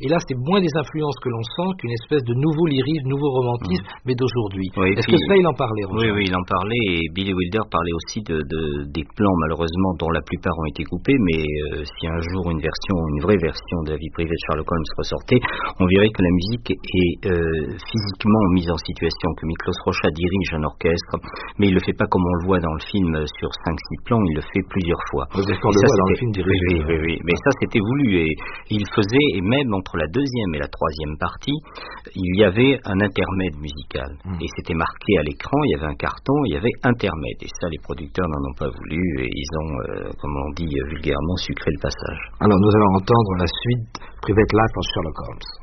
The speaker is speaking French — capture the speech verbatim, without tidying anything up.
Et là, c'est moins des influences que l'on sent qu'une espèce de nouveau lyrisme, nouveau romantisme, mmh. mais d'aujourd'hui. Oui, Est-ce puis, que ça, il en parlait, Roger? Oui, oui, il en parlait, et Billy Wilder parlait aussi de, de, des plans, malheureusement, dont la plupart ont été coupés, mais euh, si un jour une version, une vraie version de la vie privée de Sherlock Holmes ressortait, on verrait que la musique est euh, physiquement mise en situation, que Miklos Rocha dirige un orchestre, mais il le fait pas comme on le voit dans le film sur cinq six plans, il le fait plusieurs fois. Vous êtes le voit dans le film dirigé. Oui, oui, oui, mais ça c'était voulu, et il faisait, et même entre la deuxième et la troisième partie, il y avait un intermède musical, mmh. et c'était marqué à l'écran, il y avait un carton, il y avait intermède, et ça les producteurs n'en ont pas voulu, et ils ont, euh, comme on dit vulgairement, sucré le passage. Alors nous allons entendre la suite Private Life of Sherlock Holmes.